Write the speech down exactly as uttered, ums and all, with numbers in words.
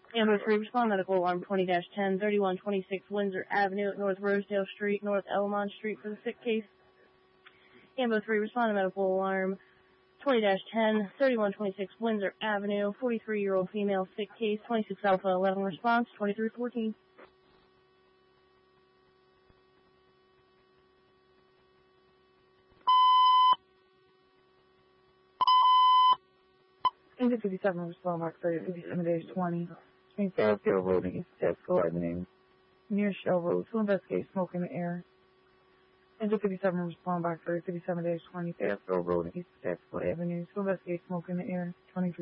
Ambulance three, respond medical alarm twenty dash ten, thirty-one twenty-six Windsor Avenue, North Rosedale Street, North Elmont Street for the sick case. Ambulance three, respond to medical alarm twenty dash ten, thirty-one twenty-six Windsor Avenue, forty-three-year-old female, sick case, twenty-six Alpha eleven response, twenty-three fourteen. Engine fifty-seven, respond Mark thirty, fifty-seven dash twenty. Between Fairfield Road and East Tesco Avenue, near Shell Road, to investigate smoke in the air. Engine fifty-seven, respond Mark thirty, fifty-seven dash twenty. Fairfield Road and East Tesco Avenue, to investigate smoke in the air. twenty-three